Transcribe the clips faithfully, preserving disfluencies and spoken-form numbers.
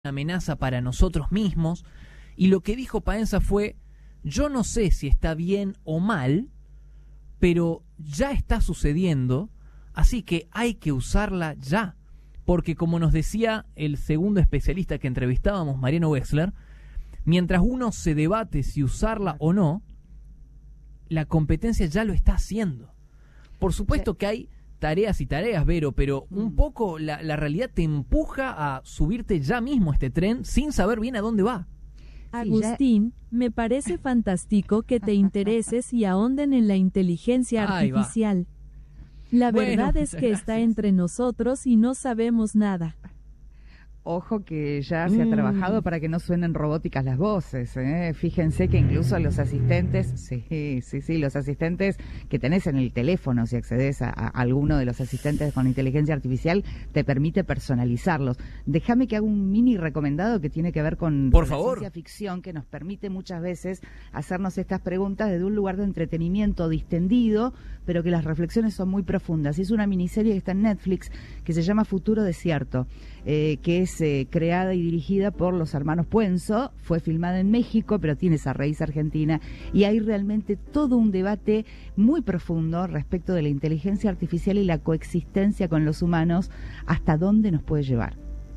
amenaza para nosotros mismos, y lo que dijo Paenza fue: yo no sé si está bien o mal, pero ya está sucediendo, así que hay que usarla ya, porque como nos decía el segundo especialista que entrevistábamos, Mariano Wexler, mientras uno se debate si usarla o no, la competencia ya lo está haciendo. Por supuesto que hay tareas y tareas, Vero, pero un poco la, la realidad te empuja a subirte ya mismo a este tren sin saber bien a dónde va. Agustín, me parece fantástico que te intereses y ahonden en la inteligencia artificial. La verdad Bueno, es que está entre nosotros y no sabemos nada. Ojo que ya se ha trabajado para que no suenen robóticas las voces, ¿eh? Fíjense que incluso los asistentes, sí, sí, sí, los asistentes que tenés en el teléfono, si accedes a, a alguno de los asistentes con inteligencia artificial, te permite personalizarlos. Déjame que haga un mini recomendado que tiene que ver con, Por con favor. la ciencia ficción, que nos permite muchas veces hacernos estas preguntas desde un lugar de entretenimiento distendido, pero que las reflexiones son muy profundas. Y es una miniserie que está en Netflix que se llama Futuro Desierto, eh, que es eh, creada y dirigida por los hermanos Puenzo, fue filmada en México, pero tiene esa raíz argentina, y hay realmente todo un debate muy profundo respecto de la inteligencia artificial y la coexistencia con los humanos, hasta dónde nos puede llevar.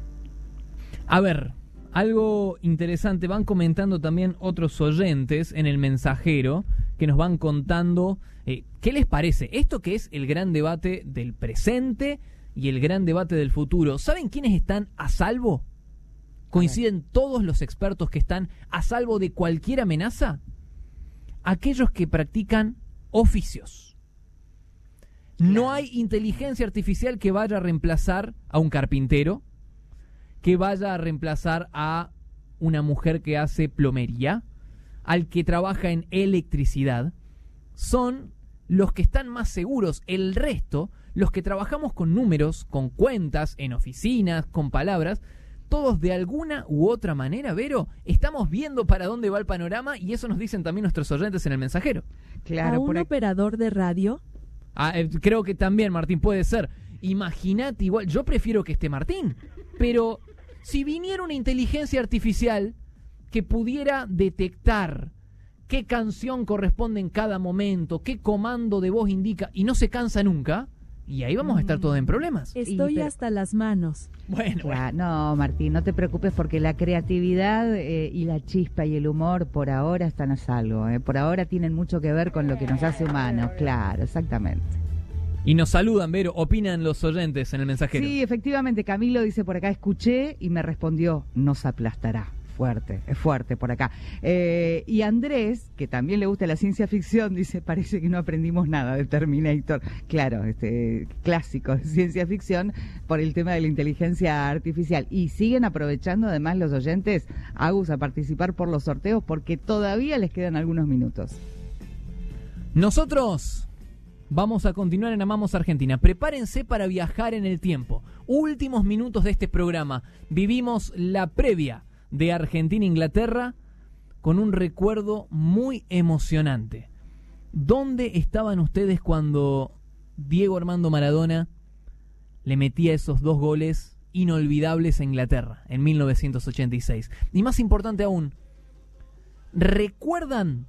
A ver, algo interesante, van comentando también otros oyentes en el mensajero, que nos van contando eh, qué les parece esto, que es el gran debate del presente y el gran debate del futuro. ¿Saben quiénes están a salvo? ¿Coinciden todos los expertos que están a salvo de cualquier amenaza? Aquellos que practican oficios. No hay inteligencia artificial que vaya a reemplazar a un carpintero, que vaya a reemplazar a una mujer que hace plomería, al que trabaja en electricidad. Son los que están más seguros. El resto, los que trabajamos con números, con cuentas, en oficinas, con palabras, todos de alguna u otra manera, Vero, estamos viendo para dónde va el panorama, y eso nos dicen también nuestros oyentes en el mensajero. Claro, ¿A un por aquí... operador de radio? Ah, eh, creo que también, Martín, puede ser. Imagínate, igual, yo prefiero que esté Martín, pero si viniera una inteligencia artificial que pudiera detectar qué canción corresponde en cada momento, qué comando de voz indica, y no se cansa nunca, y ahí vamos a estar todos en problemas. Estoy Y, pero- hasta las manos. Bueno, Claro, no, Martín, no te preocupes, porque la creatividad eh, y la chispa y el humor por ahora están a salvo, ¿eh? Por ahora tienen mucho que ver con lo que nos hace humanos, claro, exactamente. y nos saludan, Vero, opinan los oyentes en el mensajero. Sí, efectivamente, Camilo dice por acá, escuché y me respondió, nos aplastará. Fuerte, es fuerte por acá. Eh, y Andrés, que también le gusta la ciencia ficción, dice, parece que no aprendimos nada de Terminator. Claro, este clásico de ciencia ficción por el tema de la inteligencia artificial. Y siguen aprovechando además los oyentes, Agus, a participar por los sorteos, porque todavía les quedan algunos minutos. Nosotros vamos a continuar en Amamos Argentina. Prepárense para viajar en el tiempo. Últimos minutos de este programa. Vivimos la previa de Argentina-Inglaterra con un recuerdo muy emocionante. ¿Dónde estaban ustedes cuando Diego Armando Maradona le metía esos dos goles inolvidables a Inglaterra en mil novecientos ochenta y seis? Y más importante aún, ¿recuerdan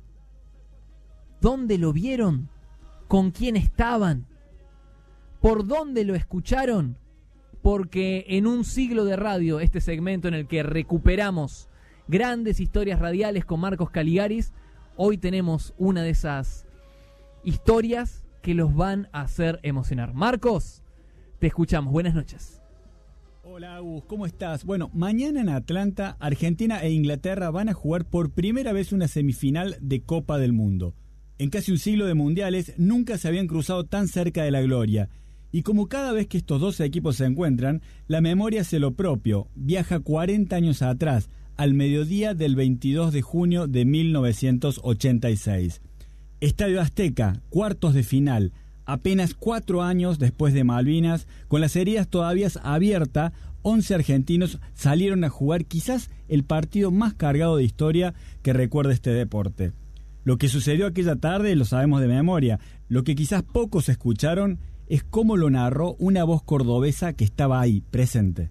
dónde lo vieron? ¿Con quién estaban? ¿Por dónde lo escucharon? Porque en un siglo de radio, este segmento en el que recuperamos grandes historias radiales con Marcos Caligaris, hoy tenemos una de esas historias que los van a hacer emocionar. Marcos, te escuchamos. Buenas noches. Hola Agus, ¿cómo estás? Bueno, mañana en Atlanta, Argentina e Inglaterra van a jugar por primera vez una semifinal de Copa del Mundo. En casi un siglo de mundiales nunca se habían cruzado tan cerca de la gloria. Y como cada vez que estos dos equipos se encuentran, la memoria hace lo propio, viaja cuarenta años atrás, al mediodía del veintidós de junio de mil novecientos ochenta y seis. Estadio Azteca, cuartos de final, apenas cuatro años después de Malvinas, con las heridas todavía abiertas, once argentinos salieron a jugar quizás el partido más cargado de historia que recuerda este deporte. Lo que sucedió aquella tarde lo sabemos de memoria, lo que quizás pocos escucharon es cómo lo narró una voz cordobesa que estaba ahí, presente.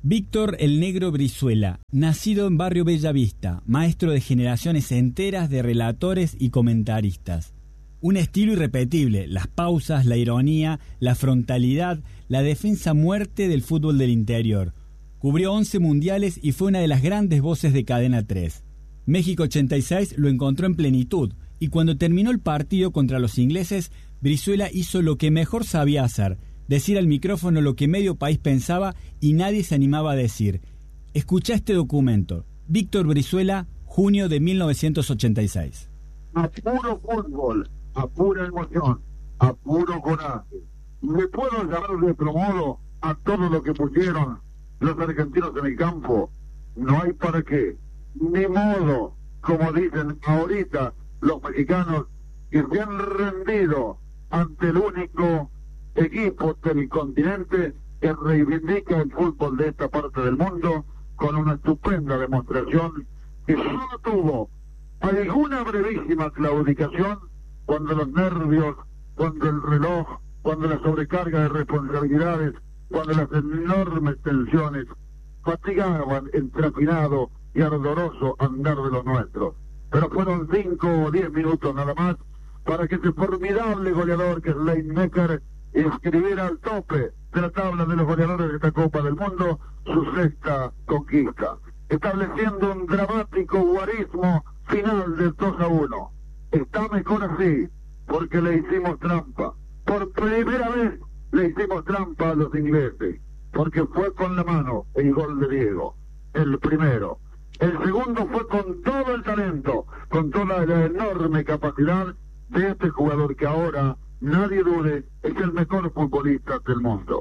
Víctor el Negro Brizuela, nacido en Barrio Bellavista, maestro de generaciones enteras de relatores y comentaristas. Un estilo irrepetible, las pausas, la ironía, la frontalidad, la defensa a muerte del fútbol del interior. Cubrió once mundiales y fue una de las grandes voces de Cadena tres. México ochenta y seis lo encontró en plenitud, y cuando terminó el partido contra los ingleses, Brizuela hizo lo que mejor sabía hacer, decir al micrófono lo que medio país pensaba y nadie se animaba a decir. Escuchá este documento. Víctor Brizuela, junio de mil novecientos ochenta y seis. A puro fútbol, a pura emoción, a puro coraje. ¿Me puedo llamar de otro modo a todo lo que pusieron los argentinos en el campo? No hay para qué. Ni modo, como dicen ahorita los mexicanos, que se han rendido ante el único equipo del continente que reivindica el fútbol de esta parte del mundo, con una estupenda demostración que solo tuvo alguna brevísima claudicación cuando los nervios, cuando el reloj, cuando la sobrecarga de responsabilidades, cuando las enormes tensiones fatigaban el trapinado y ardoroso andar de los nuestros. Pero fueron cinco o diez minutos nada más para que ese formidable goleador que es Leitnecker escribiera al tope de la tabla de los goleadores de esta Copa del Mundo su sexta conquista, estableciendo un dramático guarismo final del dos a uno. Está mejor así, porque le hicimos trampa. Por primera vez le hicimos trampa a los ingleses, porque fue con la mano el gol de Diego, el primero. El segundo fue con todo el talento, con toda la enorme capacidad de este jugador que ahora, nadie dude, es el mejor futbolista del mundo.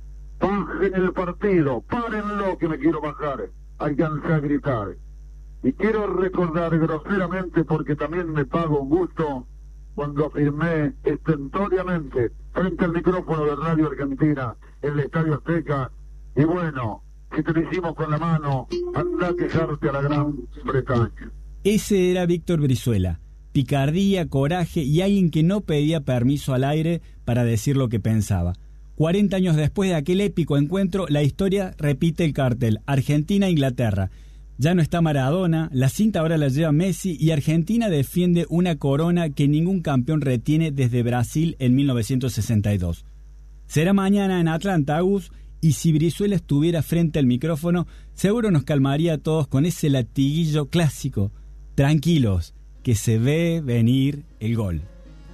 Bajen el partido, párenlo que me quiero bajar, alcancé a gritar. Y quiero recordar groseramente, porque también me pago un gusto, cuando afirmé estentóreamente frente al micrófono de Radio Argentina en el Estadio Azteca, y bueno, si te lo hicimos con la mano, anda a quejarte a la Gran Bretaña. Ese era Víctor Brizuela. Picardía, coraje y alguien que no pedía permiso al aire para decir lo que pensaba. cuarenta años después de aquel épico encuentro, la historia repite el cartel: Argentina-Inglaterra. Ya no está Maradona, la cinta ahora la lleva Messi y Argentina defiende una corona que ningún campeón retiene desde Brasil en mil novecientos sesenta y dos. Será mañana en Atlanta, Agus, y si Brizuela estuviera frente al micrófono, seguro nos calmaría a todos con ese latiguillo clásico: tranquilos, que se ve venir el gol.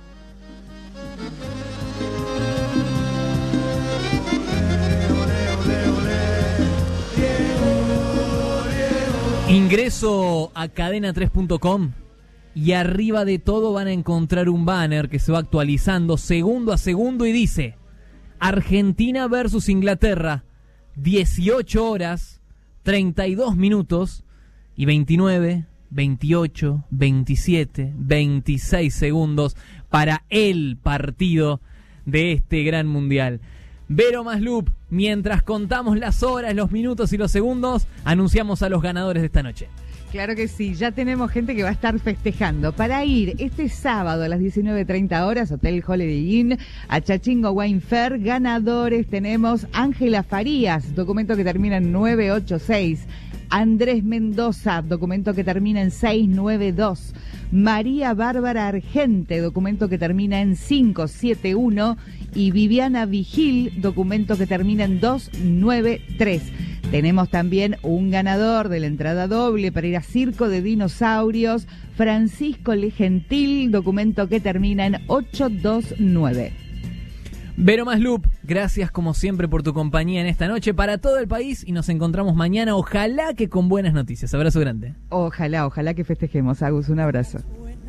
Ingreso a cadena tres punto com y arriba de todo van a encontrar un banner que se va actualizando segundo a segundo y dice: Argentina versus Inglaterra, dieciocho horas, treinta y dos minutos y veintinueve, veintiocho, veintisiete, veintiséis segundos para el partido de este gran mundial. Vero Maslup, mientras contamos las horas, los minutos y los segundos, anunciamos a los ganadores de esta noche. Claro que sí, ya tenemos gente que va a estar festejando. Para ir este sábado a las diecinueve treinta horas, Hotel Holiday Inn, a Chachingo Wine Fair, ganadores tenemos Ángela Farías, documento que termina en nueve ocho seis. Andrés Mendoza, documento que termina en seis nueve dos. María Bárbara Argente, documento que termina en cinco siete uno. Y Viviana Vigil, documento que termina en dos nueve tres. Tenemos también un ganador de la entrada doble para ir a Circo de Dinosaurios, Francisco Legentil, documento que termina en ocho dos nueve. Vero Maslup, gracias como siempre por tu compañía en esta noche para todo el país y nos encontramos mañana, ojalá que con buenas noticias. Abrazo grande. Ojalá, ojalá que festejemos. Agus, un abrazo.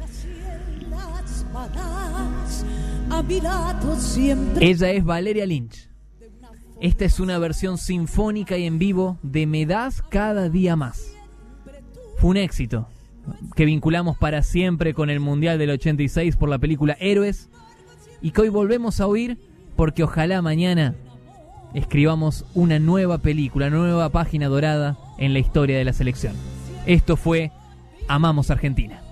Ella es Valeria Lynch. Esta es una versión sinfónica y en vivo de Me das cada día más. Fue un éxito que vinculamos para siempre con el Mundial del ochenta y seis por la película Héroes y que hoy volvemos a oír porque ojalá mañana escribamos una nueva película, una nueva página dorada en la historia de la selección. Esto fue Amamos Argentina.